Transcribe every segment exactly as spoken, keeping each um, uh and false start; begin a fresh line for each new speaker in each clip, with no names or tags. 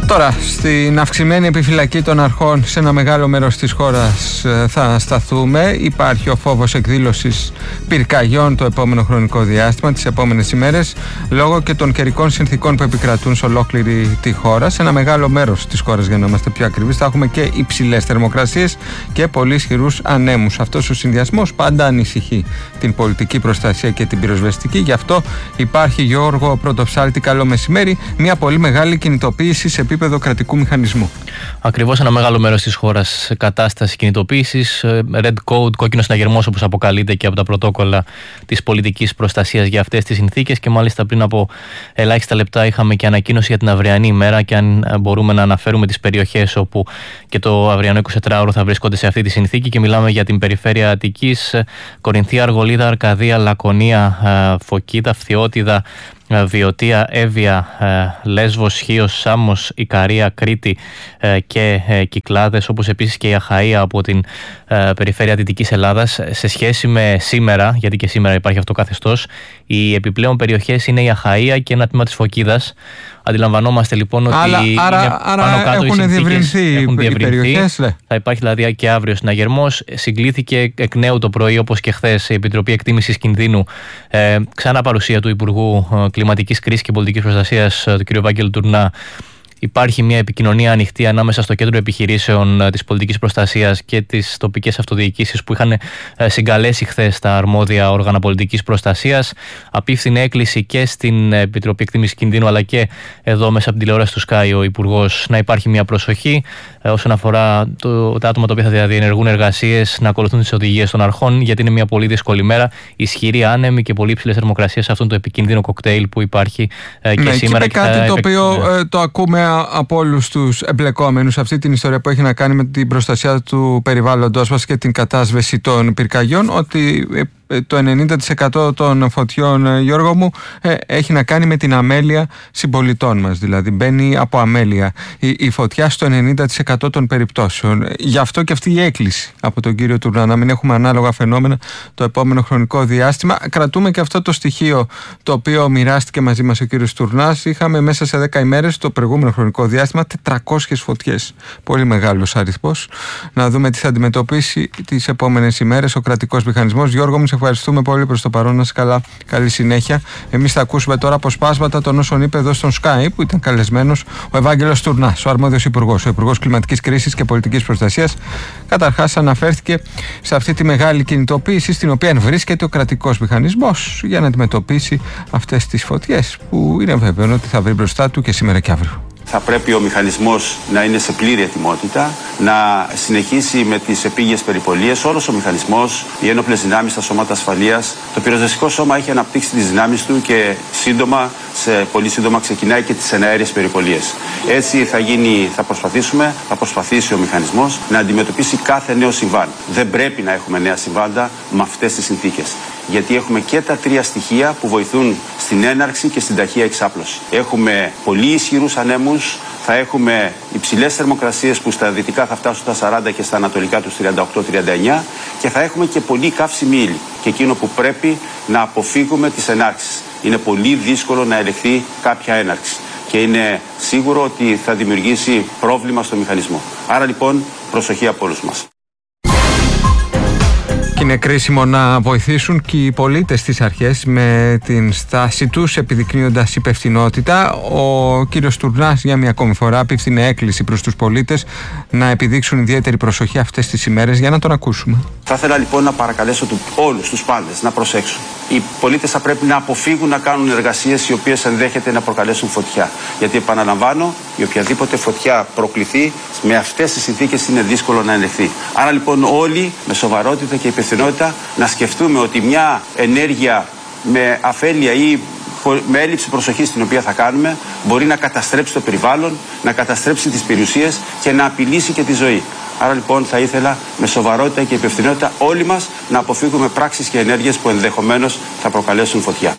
Τώρα, στην αυξημένη επιφυλακή των αρχών σε ένα μεγάλο μέρος της χώρας θα σταθούμε. Υπάρχει ο φόβος εκδήλωσης πυρκαγιών το επόμενο χρονικό διάστημα, τις επόμενες ημέρες, λόγω και των καιρικών συνθήκων που επικρατούν σε ολόκληρη τη χώρα. Σε ένα μεγάλο μέρος της χώρας, για να είμαστε πιο ακριβείς, θα έχουμε και υψηλές θερμοκρασίες και πολύ ισχυρούς ανέμους. Αυτός ο συνδυασμός πάντα ανησυχεί την πολιτική προστασία και την πυροσβεστική. Γι' αυτό υπάρχει, Γιώργο Πρωτοψάλτη, καλό μεσημέρι, μια πολύ μεγάλη κινητοποίηση σε επίπεδο κρατικού μηχανισμού.
Ακριβώς, ένα μεγάλο μέρος της χώρας σε κατάσταση κινητοποίησης. Red Code, κόκκινος συναγερμός, όπως αποκαλείται και από τα πρωτόκολλα της πολιτικής προστασίας για αυτές τις συνθήκες. Και μάλιστα πριν από ελάχιστα λεπτά είχαμε και ανακοίνωση για την αυριανή ημέρα. Και αν μπορούμε να αναφέρουμε τις περιοχές όπου και το αυριανό εικοσιτετράωρο θα βρίσκονται σε αυτή τη συνθήκη, και μιλάμε για την περιφέρεια Αττικής, Κορινθία, Αργολίδα, Αρκαδία, Λακωνία, Φωκίδα, Φθιώτιδα, Βιωτία, Εύβοια, Λέσβος, Χίος, Σάμος, Ικαρία, Κρήτη και Κυκλάδες, όπως επίσης και η Αχαΐα από την περιφέρεια Δυτικής Ελλάδας. Σε σχέση με σήμερα, γιατί και σήμερα υπάρχει αυτό το καθεστώς, οι επιπλέον περιοχές είναι η Αχαΐα και ένα τμήμα της Φωκίδας. Αντιλαμβανόμαστε λοιπόν ότι
άρα,
είναι
άρα,
πάνω κάτω
έχουν
οι συνθήκες,
διευρυνθεί
έχουν διευρυνθεί.
Οι περιοχές, ναι.
Θα υπάρχει δηλαδή και αύριο συναγερμός. Συγκλήθηκε εκ νέου το πρωί, όπως και χθες, η Επιτροπή Εκτίμησης Κινδύνου. Ε, ξανά παρουσία του Υπουργού Κλιματικής Κρίσης και Πολιτικής Προστασίας, του κ. Ευάγγελου Τουρνά. Υπάρχει μια επικοινωνία ανοιχτή ανάμεσα στο Κέντρο Επιχειρήσεων της Πολιτικής Προστασίας και τις τοπικές αυτοδιοικήσεις που είχαν συγκαλέσει χθες τα αρμόδια όργανα πολιτικής προστασίας. Απίφθινε έκκληση και στην Επιτροπή Εκτίμησης Κινδύνου, αλλά και εδώ μέσα από την τηλεόραση του Sky ο Υπουργός, να υπάρχει μια προσοχή όσον αφορά το, τα άτομα τα οποία θα διενεργούν εργασίες, να ακολουθούν τις οδηγίες των αρχών, γιατί είναι μια πολύ δύσκολη μέρα. Ισχυρή άνεμη και πολύ υψηλές θερμοκρασίες σε αυτόν το επικίνδυνο κοκτέιλ που υπάρχει και ναι, σήμερα.
Και κάτι το οποίο ε, το ακούμε από όλους τους εμπλεκόμενους, αυτή την ιστορία που έχει να κάνει με την προστασία του περιβάλλοντος μας και την κατάσβεση των πυρκαγιών, ότι το ενενήντα τοις εκατό των φωτιών, Γιώργο μου, έχει να κάνει με την αμέλεια συμπολιτών μας. Δηλαδή μπαίνει από αμέλεια η, η φωτιά στο ενενήντα τοις εκατό των περιπτώσεων. Γι' αυτό και αυτή η έκκληση από τον κύριο Τουρνά, να μην έχουμε ανάλογα φαινόμενα το επόμενο χρονικό διάστημα. Κρατούμε και αυτό το στοιχείο το οποίο μοιράστηκε μαζί μας ο κύριος Τουρνάς. Είχαμε μέσα σε δέκα ημέρες το προηγούμενο χρονικό διάστημα τετρακόσιες φωτιές. Πολύ μεγάλος αριθμός. Να δούμε τι θα αντιμετωπίσει τις επόμενες ημέρες ο κρατικός μηχανισμός. Γιώργο μου, σε ευχαριστούμε πολύ προς το παρόν. Να είσαι καλά, καλή συνέχεια. Εμείς θα ακούσουμε τώρα αποσπάσματα των όσων είπε εδώ στον Sky, που ήταν καλεσμένος ο Ευάγγελος Τουρνάς, ο αρμόδιος υπουργός, ο Υπουργός Κλιματικής Κρίσης και Πολιτικής Προστασίας. Καταρχάς, αναφέρθηκε σε αυτή τη μεγάλη κινητοποίηση, στην οποία βρίσκεται ο κρατικός μηχανισμός για να αντιμετωπίσει αυτές τις φωτιές, που είναι βέβαιο ότι θα βρει μπροστά του και σήμερα και αύριο.
Θα πρέπει ο μηχανισμός να είναι σε πλήρη ετοιμότητα, να συνεχίσει με τις επίγειες περιπολίες. Όλος ο μηχανισμός, οι ένοπλες δυνάμεις, τα σώματα ασφαλείας, το πυροσβεστικό σώμα έχει αναπτύξει τις δυνάμεις του και σύντομα, σε πολύ σύντομα ξεκινάει και τις εναέριες περιπολίες. Έτσι θα γίνει, θα προσπαθήσουμε, θα προσπαθήσει ο μηχανισμός να αντιμετωπίσει κάθε νέο συμβάν. Δεν πρέπει να έχουμε νέα συμβάντα με αυτές τις συνθήκες. Γιατί έχουμε και τα τρία στοιχεία που βοηθούν στην έναρξη και στην ταχεία εξάπλωση. Έχουμε πολύ ισχυρούς ανέμους, θα έχουμε υψηλές θερμοκρασίες που στα δυτικά θα φτάσουν στα σαράντα και στα ανατολικά τους τριάντα οκτώ τριάντα εννιά, και θα έχουμε και πολύ καύσιμη ύλη. Και εκείνο που πρέπει να αποφύγουμε τις ενάρξεις. Είναι πολύ δύσκολο να ελεγχθεί κάποια έναρξη και είναι σίγουρο ότι θα δημιουργήσει πρόβλημα στο μηχανισμό. Άρα λοιπόν, προσοχή από όλους μας.
Είναι κρίσιμο να βοηθήσουν και οι πολίτες στις αρχές με την στάση τους, επιδεικνύοντας υπευθυνότητα. Ο κύριος Τουρνάς για μια ακόμη φορά απίφθινε έκκληση προς τους πολίτες να επιδείξουν ιδιαίτερη προσοχή αυτές τις ημέρες. Για να τον ακούσουμε.
Θα ήθελα λοιπόν να παρακαλέσω του, όλους τους πάντες να προσέξουν. Οι πολίτες θα πρέπει να αποφύγουν να κάνουν εργασίες οι οποίες ενδέχεται να προκαλέσουν φωτιά. Γιατί επαναλαμβάνω, η οποιαδήποτε φωτιά προκληθεί με αυτές τις συνθήκες είναι δύσκολο να ελεγχθεί. Άρα λοιπόν όλοι με σοβαρότητα και υπευθυνότητα να σκεφτούμε ότι μια ενέργεια με αφέλεια ή με έλλειψη προσοχής την οποία θα κάνουμε μπορεί να καταστρέψει το περιβάλλον, να καταστρέψει τις περιουσίες και να απειλήσει και τη ζωή. Άρα λοιπόν θα ήθελα με σοβαρότητα και υπευθυνότητα όλοι μας να αποφύγουμε πράξεις και ενέργειες που ενδεχομένως θα προκαλέσουν φωτιά.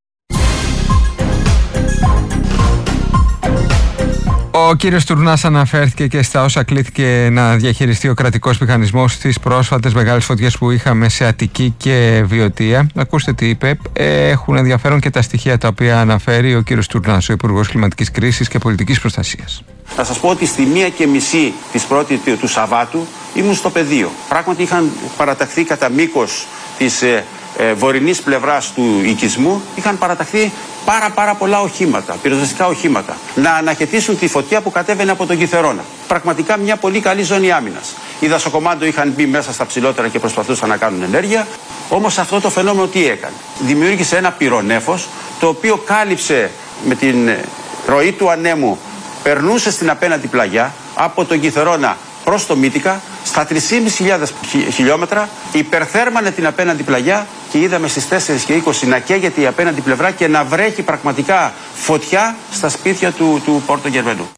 Ο κύριος Τουρνάς αναφέρθηκε και στα όσα κλήθηκε να διαχειριστεί ο κρατικός μηχανισμός στις πρόσφατες μεγάλες φωτιές που είχαμε σε Αττική και Βιωτία. Ακούστε τι είπε. Έχουν ενδιαφέρον και τα στοιχεία τα οποία αναφέρει ο κύριος Τουρνάς, ο Υπουργός Κλιματικής Κρίσης και Πολιτικής Προστασίας.
Να σας πω ότι στη μία και μισή της πρώτη του Σαββάτου ήμουν στο πεδίο. Πράγματι είχαν παραταχθεί κατά μήκος της ε, ε, βορεινής πλευράς του οικισμού, είχαν παραταχθεί πάρα πάρα πολλά οχήματα, πυροσβεστικά οχήματα, να αναχαιτήσουν τη φωτιά που κατέβαινε από τον Κιθερώνα. Πραγματικά μια πολύ καλή ζώνη άμυνας. Οι δασοκομάντο είχαν μπει μέσα στα ψηλότερα και προσπαθούσαν να κάνουν ενέργεια. Όμως αυτό το φαινόμενο τι έκανε? Δημιούργησε ένα πυρονέφος, το οποίο κάλυψε με την ροή του ανέμου, περνούσε στην απέναντι πλαγιά από τον Κιθερώνα προς το Μύτικα, στα τρεις χιλιάδες πεντακόσια χιλιόμετρα, υπερθέρμανε την απέναντι πλαγιά και είδαμε στις τέσσερις και είκοσι να καίγεται η απέναντι πλευρά και να βρέχει πραγματικά φωτιά στα σπίτια του, του Πόρτο Γερμενού.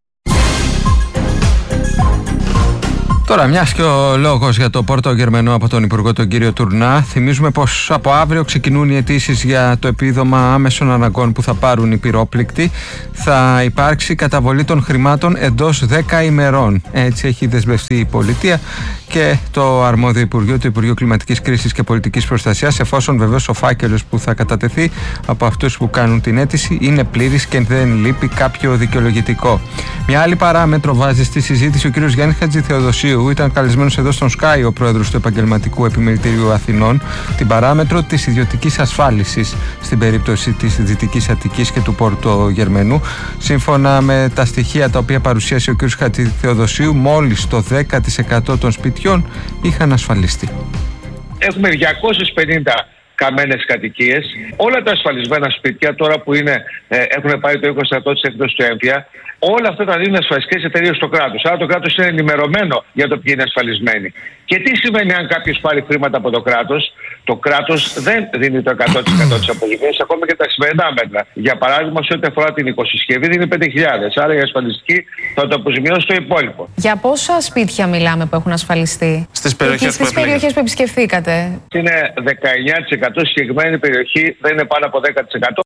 Τώρα, μιας και ο λόγος για το Πόρτο Γερμενό από τον Υπουργό τον κύριο Τουρνά, θυμίζουμε πως από αύριο ξεκινούν οι αιτήσεις για το επίδομα άμεσων αναγκών που θα πάρουν οι πυρόπληκτοι. Θα υπάρξει καταβολή των χρημάτων εντός δέκα ημερών. Έτσι έχει δεσμευτεί η πολιτεία και το αρμόδιο Υπουργείο, το Υπουργείο Κλιματικής Κρίσης και Πολιτικής Προστασίας, εφόσον βεβαίως ο φάκελος που θα κατατεθεί από αυτούς που κάνουν την αίτηση είναι πλήρης και δεν λείπει κάποιο δικαιολογητικό. Μια άλλη παράμετρο βάζει στη συζήτηση ο κύριος Γιάννης Χατζηθεοδοσίου. Ήταν καλεσμένος εδώ στον Sky ο πρόεδρος του Επαγγελματικού Επιμελητηρίου Αθηνών, την παράμετρο της ιδιωτικής ασφάλισης στην περίπτωση της Δυτικής Αττικής και του Πόρτο Γερμενού. Σύμφωνα με τα στοιχεία τα οποία παρουσίασε ο κ. Χατζηθεοδοσίου, μόλις το δέκα τοις εκατό των σπιτιών είχαν ασφαλιστεί.
Έχουμε διακόσιες πενήντα καμένες κατοικίες. Όλα τα ασφαλισμένα σπίτια τώρα που είναι, ε, έχουν πάρει το είκοσι τοις εκατό της έκδοσης του έμφυα, όλα αυτά τα δίνουν ασφαλιστικές εταιρείες στο κράτος. Άρα το κράτος είναι ενημερωμένο για το ποιοι είναι ασφαλισμένοι. Και τι σημαίνει αν κάποιος πάρει χρήματα από το κράτος? Το κράτος δεν δίνει το εκατό τοις εκατό της αποζημίωσης, ακόμα και τα σημερινά μέτρα. Για παράδειγμα, σε ό,τι αφορά την οικοσυσκευή δίνει πέντε χιλιάδες. Άρα η ασφαλιστική θα το αποζημιώσει το υπόλοιπο.
Για πόσα σπίτια μιλάμε που έχουν ασφαλιστεί
στις περιοχές,
στις που, περιοχές που επισκεφθήκατε?
Είναι δεκαεννιά τοις εκατό, συγκεκριμένη περιοχή δεν είναι πάνω από δέκα τοις εκατό.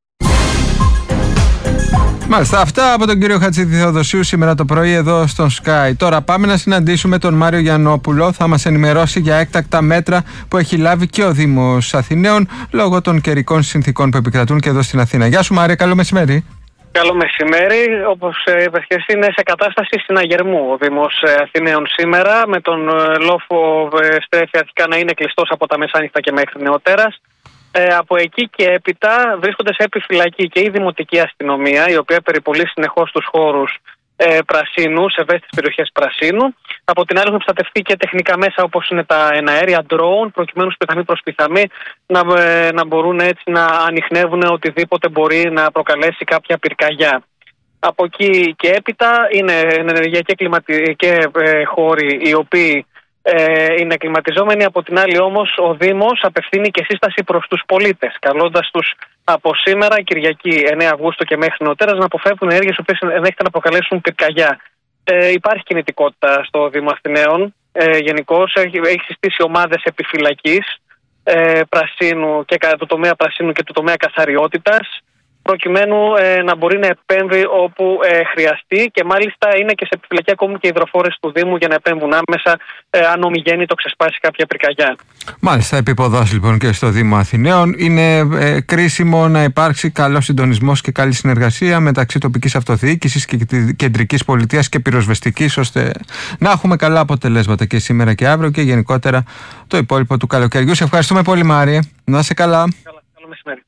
Μάλιστα, αυτά από τον κύριο Χατζηθεοδοσίου σήμερα το πρωί εδώ στον Sky. Τώρα πάμε να συναντήσουμε τον Μάριο Γιαννόπουλο. Θα μας ενημερώσει για έκτακτα μέτρα που έχει λάβει και ο Δήμος Αθηναίων λόγω των καιρικών συνθήκων που επικρατούν και εδώ στην Αθήνα. Γεια σου Μάρια, καλό μεσημέρι.
Καλό μεσημέρι. Όπως είπες και εσύ, είναι σε κατάσταση συναγερμού ο Δήμος Αθηναίων σήμερα, με τον λόφο στρέφει αρχικά να είναι κλειστός από τα μεσάνυχτα και μέχρι νεοτέρας. Ε, από εκεί και έπειτα βρίσκονται σε επιφυλακή και η Δημοτική Αστυνομία, η οποία περιπολεί συνεχώς τους χώρους ε, πρασίνου, σε ευαίσθητες περιοχές πρασίνου. Από την άλλη, έχουν προστατευτεί και τεχνικά μέσα όπως είναι τα εναέρια drone, προκειμένου πιθαμή προς πιθαμή να, ε, να μπορούν έτσι να ανιχνεύουν οτιδήποτε μπορεί να προκαλέσει κάποια πυρκαγιά. Από εκεί και έπειτα είναι ενεργειακοί και ε, χώροι οι οποίοι Ε, είναι κλιματιζόμενοι. Από την άλλη όμως ο Δήμος απευθύνει και σύσταση προς τους πολίτες, καλώντας τους από σήμερα, Κυριακή εννέα Αυγούστου και μέχρι νεοτέρας, να αποφεύγουν ενέργειες που ενδέχεται να προκαλέσουν πυρκαγιά. Ε, υπάρχει κινητικότητα στο Δήμο Αθηναίων. Ε, γενικώς έχει, έχει συστήσει ομάδες επιφυλακής ε, πρασίνου και του τομέα πρασίνου και του τομέα καθαριότητας, προκειμένου ε, να μπορεί να επέμβει όπου ε, χρειαστεί, και μάλιστα είναι και σε επιφυλακή ακόμη και οι υδροφόρες του Δήμου για να επέμβουν άμεσα ε, αν ομιγέννητο ξεσπάσει κάποια πυρκαγιά. Μάλιστα,
επίποδος λοιπόν και στο Δήμο Αθηναίων. Είναι ε, κρίσιμο να υπάρξει καλός συντονισμός και καλή συνεργασία μεταξύ τοπικής αυτοδιοίκησης και κεντρικής πολιτείας και πυροσβεστικής, ώστε να έχουμε καλά αποτελέσματα και σήμερα και αύριο και γενικότερα το υπόλοιπο του καλοκαιριού. Σε ευχαριστούμε πολύ Μάρια. Να είσαι καλά.
Καλά, καλό μεσημέρι.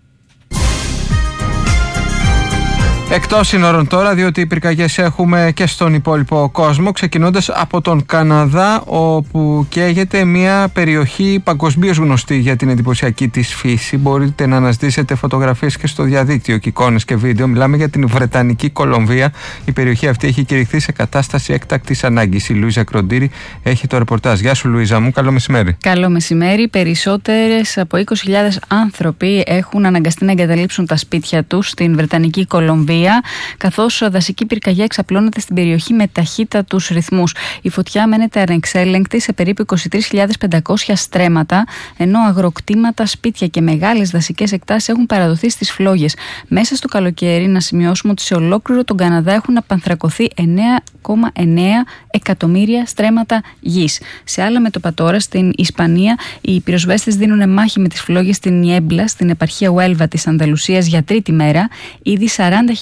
Εκτός σύνορων τώρα, διότι οι πυρκαγιές έχουμε και στον υπόλοιπο κόσμο, ξεκινώντας από τον Καναδά, όπου καίγεται μια περιοχή παγκοσμίως γνωστή για την εντυπωσιακή της φύση. Μπορείτε να αναζητήσετε φωτογραφίες και στο διαδίκτυο και εικόνες και βίντεο. Μιλάμε για την Βρετανική Κολομβία. Η περιοχή αυτή έχει κηρυχθεί σε κατάσταση έκτακτης ανάγκης. Η Λουίζα Κροντήρη έχει το ρεπορτάζ. Γεια σου Λουίζα μου, καλό μεσημέρι.
Καλό μεσημέρι. Περισσότερες από είκοσι χιλιάδες άνθρωποι έχουν αναγκαστεί να εγκαταλείψουν τα σπίτια τους στην Βρετανική Κολομβία, καθώς δασική πυρκαγιά εξαπλώνεται στην περιοχή με ταχύτατους ρυθμούς. Η φωτιά μένεται ανεξέλεγκτη σε περίπου είκοσι τρεις χιλιάδες πεντακόσια στρέμματα, ενώ αγροκτήματα, σπίτια και μεγάλες δασικές εκτάσεις έχουν παραδοθεί στις φλόγες. Μέσα στο καλοκαίρι, να σημειώσουμε ότι σε ολόκληρο τον Καναδά έχουν απανθρακωθεί εννέα κόμμα εννέα εκατομμύρια στρέμματα γης. Σε άλλα μέτωπα τώρα, στην Ισπανία, οι πυροσβέστες δίνουν μάχη με τις φλόγες στην Ιέμπλα, στην επαρχία Ουέλβα της Ανταλουσίας, για τρίτη μέρα. Ήδη σαράντα χιλιάδες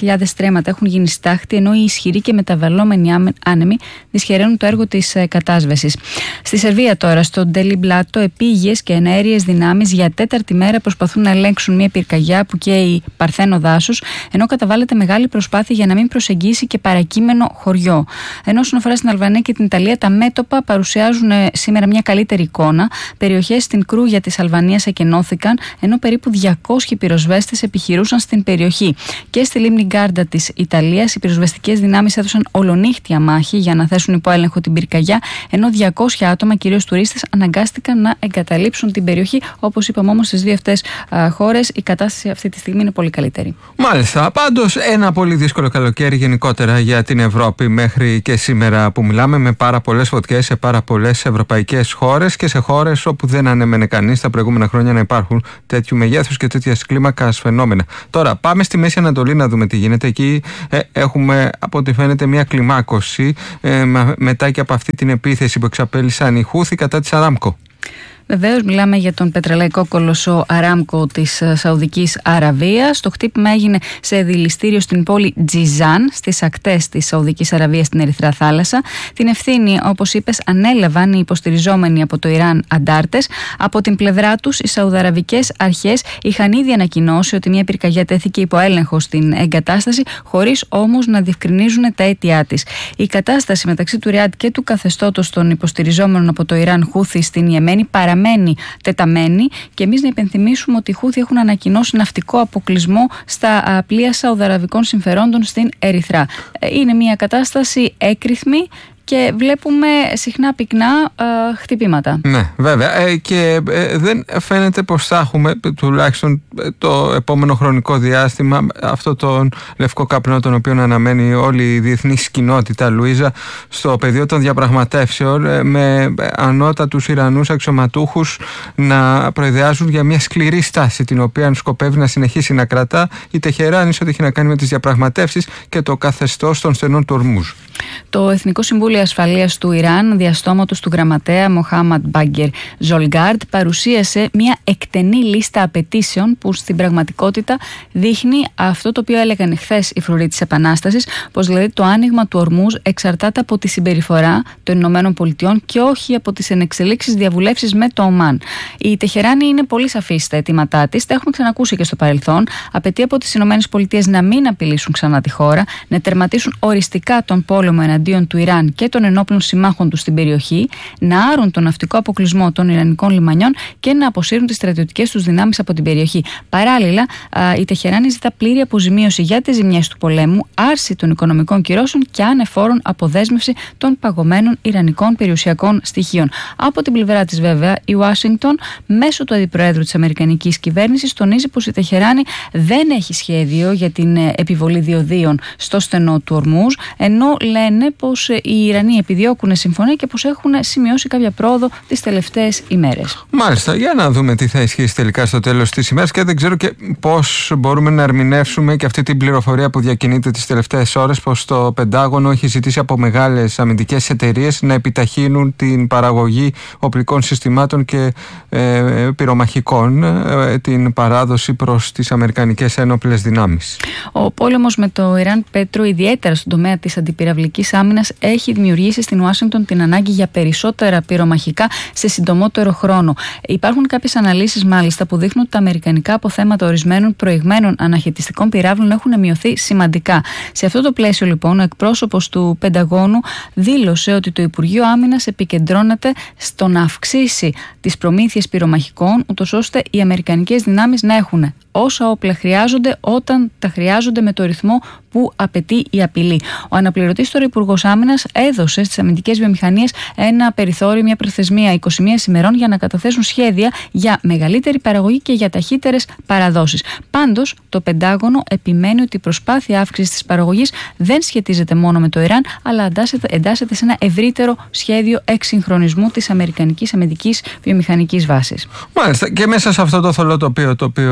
χιλιάδες στρέμματα έχουν γίνει στάχτη, ενώ οι ισχυροί και μεταβαλλόμενοι άνεμοι δυσχεραίνουν το έργο της κατάσβεσης. Στη Σερβία τώρα, στο Ντελιμπλάτο, επίγειες και εναέριες δυνάμεις για τέταρτη μέρα προσπαθούν να ελέγξουν μια πυρκαγιά που καίει παρθένο δάσος, ενώ καταβάλλεται μεγάλη προσπάθεια για να μην προσεγγίσει και παρακείμενο χωριό. Ενώ όσον αφορά στην Αλβανία και την Ιταλία, τα μέτωπα παρουσιάζουν σήμερα μια καλύτερη εικόνα. Περιοχές στην Κρούγια της Αλβανίας εκενώθηκαν, ενώ περίπου διακόσιοι πυροσβέστες επιχειρούσαν στην περιοχή. Και στη λίμνη Γκάρντα της Ιταλίας, οι πυροσβεστικές δυνάμεις έδωσαν ολονύχτια μάχη για να θέσουν υπό έλεγχο την πυρκαγιά, ενώ διακόσια άτομα, κυρίως τουρίστες, αναγκάστηκαν να εγκαταλείψουν την περιοχή. Όπως είπαμε όμως, στις δύο αυτές χώρες η κατάσταση αυτή τη στιγμή είναι πολύ καλύτερη.
Μάλιστα. Πάντως, ένα πολύ δύσκολο καλοκαίρι γενικότερα για την Ευρώπη μέχρι και σήμερα που μιλάμε, με πάρα πολλές φωτιές σε πάρα πολλές ευρωπαϊκές χώρες και σε χώρες όπου δεν ανέμενε κανείς τα προηγούμενα χρόνια να υπάρχουν τέτοιου μεγέθους και τέτοια κλίμακας φαινόμενα. Τώρα, πάμε στη Μέση Ανατολή να δούμε τι γίνεται. Εκεί ε, έχουμε, από ό,τι φαίνεται, μια κλιμάκωση ε, μετά και από αυτή την επίθεση που εξαπέλυσαν οι Χούθι κατά της Αράμκο.
Βεβαίως, μιλάμε για τον πετρελαϊκό κολοσσό Αράμκο της Σαουδικής Αραβίας. Το χτύπημα έγινε σε δηληστήριο στην πόλη Τζιζάν, στις ακτές της Σαουδικής Αραβίας στην Ερυθρά Θάλασσα. Την ευθύνη, όπως είπες, ανέλαβαν οι υποστηριζόμενοι από το Ιράν αντάρτες. Από την πλευρά τους, οι Σαουδαραβικές αρχές είχαν ήδη ανακοινώσει ότι μια πυρκαγιά τέθηκε υπό έλεγχο στην εγκατάσταση, χωρίς όμως να διευκρινίζουν τα αίτια της. Η κατάσταση μεταξύ του Ριάντ και του καθεστώτος των υποστηριζόμενων από το Ιράν Χούθι στην Ιεμένη παραμένει τεταμένη, και εμείς να υπενθυμίσουμε ότι οι Χούθι έχουν ανακοινώσει ναυτικό αποκλεισμό στα πλοία σαουδαραβικών συμφερόντων στην Ερυθρά. Είναι μια κατάσταση έκρηθμη και βλέπουμε συχνά πυκνά ε, χτυπήματα.
Ναι, βέβαια. Ε, και ε, δεν φαίνεται πως θα έχουμε, τουλάχιστον το επόμενο χρονικό διάστημα, αυτό τον λευκό καπνό τον οποίο αναμένει όλη η διεθνή κοινότητα, Λουίζα, στο πεδίο των διαπραγματεύσεων, ε, με ανώτατους Ιρανούς αξιωματούχους να προειδεάζουν για μια σκληρή στάση, την οποία σκοπεύει να συνεχίσει να κρατά η Τεχεράνη σε ό,τι έχει να κάνει με τις διαπραγματεύσεις και το καθεστώς των στενών του Ορμούζ.
Το Εθνικό Συμβούλιο Ασφαλείας του Ιράν, διαστόματος του γραμματέα Μοχάμαντ Μπάγκερ Ζολγκάρντ, παρουσίασε μια εκτενή λίστα απαιτήσεων που στην πραγματικότητα δείχνει αυτό το οποίο έλεγαν χθες οι φρουροί της Επανάστασης, πως δηλαδή το άνοιγμα του Ορμούζ εξαρτάται από τη συμπεριφορά των Ηνωμένων Πολιτειών και όχι από τις ενεξελίξεις διαβουλεύσεις με το Ομάν. Η Τεχεράνη είναι πολύ σαφή στα αιτήματά της, τα έχουμε ξανακούσει και στο παρελθόν. Απαιτεί από τις Ηνωμένες Πολιτείες να μην απειλήσουν ξανά τη χώρα, να τερματίσουν οριστικά τον πόλεμο εναντίον του Ιράν και των ενόπλων συμμάχων του στην περιοχή, να άρουν τον ναυτικό αποκλεισμό των Ιρανικών λιμανιών και να αποσύρουν τις στρατιωτικές τους δυνάμεις από την περιοχή. Παράλληλα, η Τεχεράνη ζητά πλήρη αποζημίωση για τις ζημιές του πολέμου, άρση των οικονομικών κυρώσεων και ανεφόρον αποδέσμευση των παγωμένων Ιρανικών περιουσιακών στοιχείων. Από την πλευρά της, βέβαια, η Ουάσιγκτον, μέσω του αντιπροέδρου της Αμερικανικής κυβέρνησης, τονίζει πως η Τεχεράνη δεν έχει σχέδιο για την επιβολή διοδίων στο στενό του Ορμούζ, ενώ λένε πως οι Ιρανοί επιδιώκουν συμφωνία και πως έχουν σημειώσει κάποια πρόοδο τις τελευταίες ημέρες.
Μάλιστα, για να δούμε τι θα ισχύσει τελικά στο τέλος της ημέρας, και δεν ξέρω και πώς μπορούμε να ερμηνεύσουμε και αυτή την πληροφορία που διακινείται τις τελευταίες ώρες, πως το Πεντάγωνο έχει ζητήσει από μεγάλες αμυντικές εταιρείες να επιταχύνουν την παραγωγή οπλικών συστημάτων και ε, πυρομαχικών, ε, την παράδοση προς τις αμερικανικές ένοπλες δυνάμεις.
Ο πόλεμος με το Ιράν, Πέτρο, ιδιαίτερα στον τομέα της αντιπυραυλικής άμυνας, έχει δημιουργήσει στην Ουάσιγκτον την ανάγκη για περισσότερα πυρομαχικά σε συντομότερο χρόνο. Υπάρχουν κάποιες αναλύσεις, μάλιστα, που δείχνουν ότι τα αμερικανικά αποθέματα ορισμένων προηγμένων αναχαιτιστικών πυράβλων έχουν μειωθεί σημαντικά. Σε αυτό το πλαίσιο, λοιπόν, ο εκπρόσωπος του Πενταγώνου δήλωσε ότι το Υπουργείο Άμυνας επικεντρώνεται στο να αυξήσει τις προμήθειες πυρομαχικών, ούτως ώστε οι αμερικανικές δυνάμεις να έχουν όσα όπλα χρειάζονται όταν τα χρειάζονται με το ρυθμό που απαιτεί η απειλή. Ο αναπληρωτής τώρα Υπουργός Άμυνας έδωσε στις αμυντικές βιομηχανίες ένα περιθώριο, μια προθεσμία είκοσι μία ημερών για να καταθέσουν σχέδια για μεγαλύτερη παραγωγή και για ταχύτερες παραδόσεις. Πάντως, το Πεντάγωνο επιμένει ότι η προσπάθεια αύξησης της παραγωγής δεν σχετίζεται μόνο με το Ιράν, αλλά εντάσσεται, εντάσσεται σε ένα ευρύτερο σχέδιο εξυγχρονισμού της αμερικανικής αμυντικής βιομηχανικής βάσης.
Μάλιστα, και μέσα σε αυτό το θολό τοπίο το οποίο υπάρχει,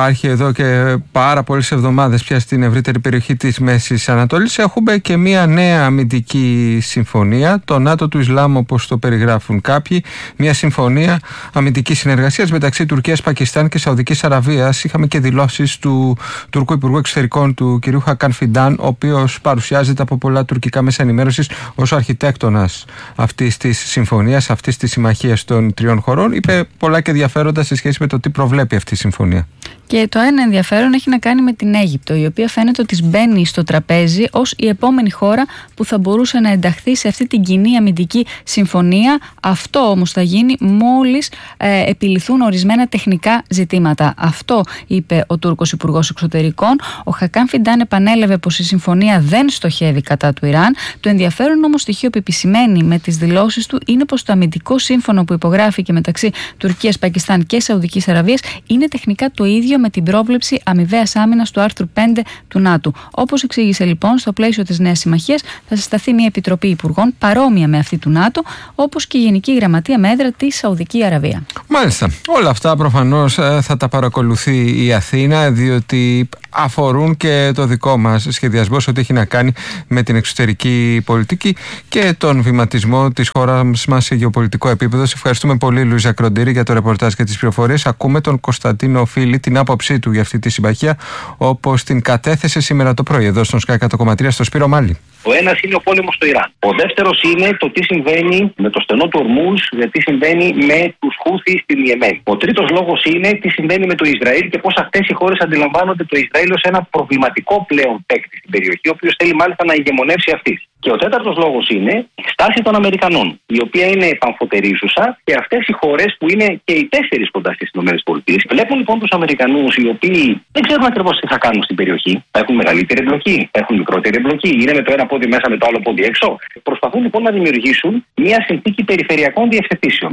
υπάρχει εδώ και πάρα πολλές εβδομάδες πια στην ευρύτερη περιοχή της Μέσης Ανατολής. Έχουμε και μια νέα αμυντική συμφωνία, το ΝΑΤΟ του Ισλάμ όπως το περιγράφουν κάποιοι, μια συμφωνία αμυντικής συνεργασίας μεταξύ Τουρκίας, Πακιστάν και Σαουδικής Αραβίας. Είχαμε και δηλώσεις του Τουρκού Υπουργού Εξωτερικών, του κ. Χακάν Φιντάν, ο οποίος παρουσιάζεται από πολλά τουρκικά μέσα ενημέρωσης ως ο αρχιτέκτονας αυτής της συμφωνίας, αυτής της συμμαχίας των τριών χωρών. Είπε πολλά και ενδιαφέροντα σε σχέση με το τι προβλέπει αυτή η συμφωνία.
Και το ένα ενδιαφέρον έχει να κάνει με την Αίγυπτο, η οποία φαίνεται ότι μπαίνει στο τραπέζι ως η επόμενη χώρα που θα μπορούσε να ενταχθεί σε αυτή την κοινή αμυντική συμφωνία. Αυτό όμως θα γίνει μόλις ε, επιληθούν ορισμένα τεχνικά ζητήματα. Αυτό είπε ο Τούρκος Υπουργός Εξωτερικών. Ο Χακάν Φιντάν επανέλαβε πως η συμφωνία δεν στοχεύει κατά του Ιράν. Το ενδιαφέρον όμως στοιχείο που επισημαίνει με τις δηλώσεις του είναι πως το αμυντικό σύμφωνο που υπογράφηκε μεταξύ Τουρκίας, Πακιστάν και Σαουδικής Αραβίας είναι τεχνικά το ίδιο με την πρόβλεψη αμοιβαίας άμυνας του άρθρου πέντε του ΝΑΤΟ. Όπως εξήγησε λοιπόν, στο πλαίσιο της νέας συμμαχίας θα συσταθεί μια επιτροπή υπουργών παρόμοια με αυτή του ΝΑΤΟ, όπως και η Γενική Γραμματεία με έδρα τη Σαουδική Αραβία.
Μάλιστα. Όλα αυτά προφανώς θα τα παρακολουθεί η Αθήνα, διότι αφορούν και το δικό μας σχεδιασμό ό,τι έχει να κάνει με την εξωτερική πολιτική και τον βηματισμό της χώρας μας σε γεωπολιτικό επίπεδο. Σε ευχαριστούμε πολύ, Λουίζα Κροντήρη, για το ρεπορτάζ και τις πληροφορίες. Ακούμε τον Κωνσταντίνο Φίλη, την άποψή του για αυτή τη συμμαχία, όπως την κατέθεσε σήμερα το πρωί εδώ στον Sky εκατό κόμμα τρία στο Σπύρο Μάλι.
Ο ένας είναι ο πόλεμος στο Ιράν. Ο δεύτερος είναι το τι συμβαίνει με το στενό του Ορμούζ, τι συμβαίνει με τους Χούθι στην Ιεμένη. Ο τρίτος λόγος είναι τι συμβαίνει με το Ισραήλ και πώς αυτές οι χώρες αντιλαμβάνονται το Ισραήλ ως ένα προβληματικό πλέον παίκτη στην περιοχή, ο οποίος θέλει μάλιστα να ηγεμονεύσει αυτή. Και ο τέταρτος λόγος είναι η στάση των Αμερικανών, η οποία είναι επαμφωτερίζουσα, και αυτές οι χώρες που είναι και οι τέσσερις κοντά στις ΗΠΑ. Βλέπουν λοιπόν τους Αμερικανούς, οι οποίοι δεν ξέρουν ακριβώς τι θα κάνουν στην περιοχή. Θα έχουν μεγαλύτερη εμπλοκή, θα έχουν μικρότερη εμπλοκή, είναι με το ένα πόδι μέσα, με το άλλο πόδι έξω. Προσπαθούν λοιπόν να δημιουργήσουν μια συνθήκη περιφερειακών διευθετήσεων.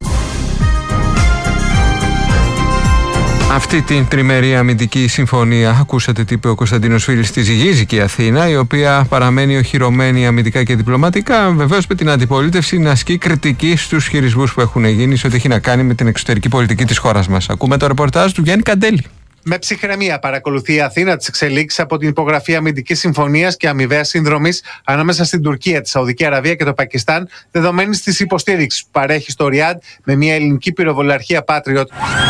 Αυτή την τριμερή αμυντική συμφωνία, ακούσατε τι είπε ο Κωνσταντίνος Φίλης, τη ζυγίζει και η Αθήνα, η οποία παραμένει οχυρωμένη αμυντικά και διπλωματικά, βεβαίως με την αντιπολίτευση να ασκεί κριτική στους χειρισμούς που έχουν γίνει σε ό,τι έχει να κάνει με την εξωτερική πολιτική της χώρας μας. Ακούμε το ρεπορτάζ του Γιάννη Καντέλη.
Με ψυχραιμία παρακολουθεί η Αθήνα τις εξελίξεις από την υπογραφή αμυντικής συμφωνίας και αμοιβαίας συνδρομής ανάμεσα στην Τουρκία, τη Σαουδική Αραβία και το Πακιστάν, δεδομένης της υποστήριξης που παρέχει στο Ριάντ με μια ελληνική πυροβολαρχία Patriot.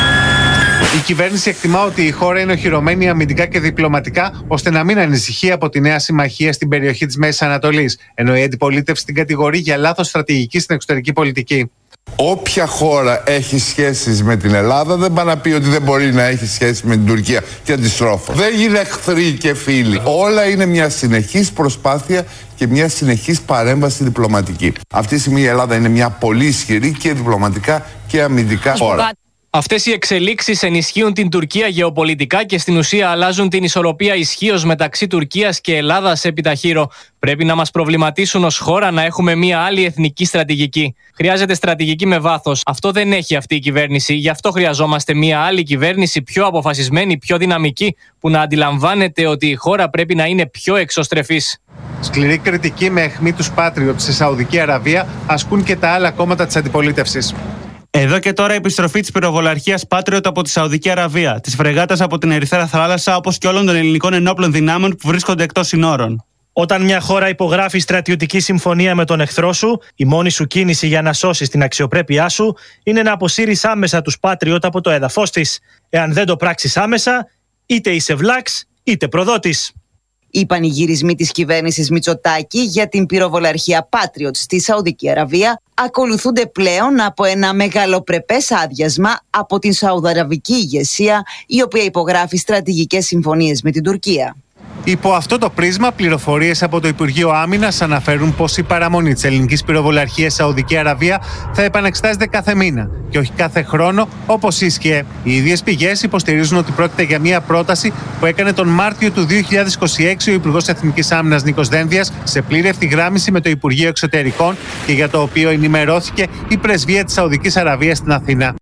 Η κυβέρνηση εκτιμά ότι η χώρα είναι οχυρωμένη αμυντικά και διπλωματικά, ώστε να μην ανησυχεί από τη νέα συμμαχία στην περιοχή της Μέσης Ανατολής, ενώ η αντιπολίτευση την κατηγορεί για λάθος στρατηγική στην εξωτερική πολιτική.
Όποια χώρα έχει σχέσεις με την Ελλάδα δεν πάει να πει ότι δεν μπορεί να έχει σχέση με την Τουρκία και αντιστρόφως. Δεν είναι εχθροί και φίλοι. Όλα είναι μια συνεχής προσπάθεια και μια συνεχής παρέμβαση διπλωματική. Αυτή τη στιγμή η Ελλάδα είναι μια πολύ ισχυρή και διπλωματικά και αμυντικά χώρα.
Αυτές οι εξελίξεις ενισχύουν την Τουρκία γεωπολιτικά και στην ουσία αλλάζουν την ισορροπία ισχύως μεταξύ Τουρκίας και Ελλάδας επί ταχύρω. Πρέπει να μας προβληματίσουν ως χώρα να έχουμε μια άλλη εθνική στρατηγική. Χρειάζεται στρατηγική με βάθος. Αυτό δεν έχει αυτή η κυβέρνιση. Γι' αυτό χρειαζόμαστε μια άλλη κυβέρνηση, πιο αποφασισμένη, πιο δυναμική, που να αντιλαμβάνεται ότι η χώρα πρέπει να είναι πιο εξωστρεφής.
Σκληρή κριτική με αιχμή τους Patriot στη Σαουδική Αραβία ασκούν και τα άλλα κόμματα της αντιπολίτευσης.
Εδώ και τώρα η επιστροφή της πυροβολαρχίας Patriot από τη Σαουδική Αραβία, της φρεγάτας από την Ερυθρά Θάλασσα, όπως και όλων των ελληνικών ενόπλων δυνάμεων που βρίσκονται εκτός συνόρων.
Όταν μια χώρα υπογράφει στρατιωτική συμφωνία με τον εχθρό σου, η μόνη σου κίνηση για να σώσεις την αξιοπρέπειά σου είναι να αποσύρεις άμεσα τους Patriot από το έδαφος της. Εάν δεν το πράξεις άμεσα, είτε είσαι βλάξ, είτε προδότης.
Οι πανηγυρισμοί της κυβέρνησης Μητσοτάκη για την πυροβολαρχία Patriot στη Σαουδική Αραβία ακολουθούνται πλέον από ένα μεγαλοπρεπές άδειασμα από την Σαουδαραβική ηγεσία, η οποία υπογράφει στρατηγικές συμφωνίες με την Τουρκία.
Υπό αυτό το πρίσμα, πληροφορίες από το Υπουργείο Άμυνας αναφέρουν πως η παραμονή της ελληνικής πυροβολαρχίας Σαουδική Αραβία θα επανεξετάζεται κάθε μήνα και όχι κάθε χρόνο όπως ίσχυε. Οι ίδιες πηγές υποστηρίζουν ότι πρόκειται για μια πρόταση που έκανε τον Μάρτιο του δύο χιλιάδες είκοσι έξι ο Υπουργός Εθνικής Άμυνας Νίκος Δένδιας σε πλήρη ευθυγράμμιση με το Υπουργείο Εξωτερικών και για το οποίο ενημερώθηκε η πρεσβεία της Σαουδικής Αραβίας στην Αθήνα.